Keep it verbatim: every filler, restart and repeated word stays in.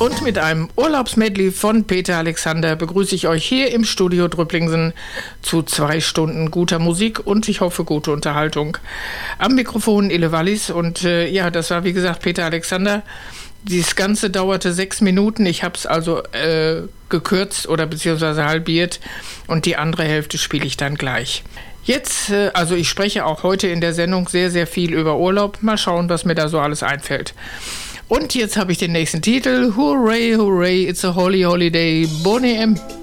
Und mit einem Urlaubsmedley von Peter Alexander begrüße ich euch hier im Studio Drüpplingsen zu zwei Stunden guter Musik und ich hoffe gute Unterhaltung. Am Mikrofon Ille Wallis und äh, ja, das war wie gesagt Peter Alexander. Dieses Ganze dauerte sechs Minuten. Ich habe es also äh, gekürzt oder beziehungsweise halbiert und die andere Hälfte spiele ich dann gleich. Jetzt, äh, also ich spreche auch heute in der Sendung sehr, sehr viel über Urlaub. Mal schauen, was mir da so alles einfällt. Und jetzt habe ich den nächsten Titel. Hooray, hooray, it's a holy holiday. Boney M.